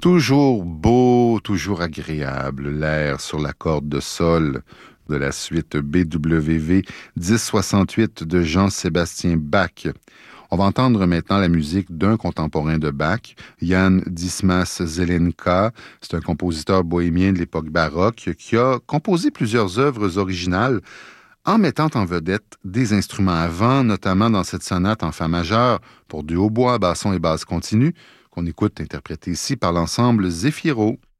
Toujours beau, toujours agréable, l'air sur la corde de sol de la suite BWV 1068 de Jean-Sébastien Bach. On va entendre maintenant la musique d'un contemporain de Bach, Jan Dismas Zelenka. C'est un compositeur bohémien de l'époque baroque qui a composé plusieurs œuvres originales en mettant en vedette des instruments à vent, notamment dans cette sonate en fa majeur pour du hautbois, basson et basse continue, qu'on écoute interprétée ici par l'ensemble Zefiro.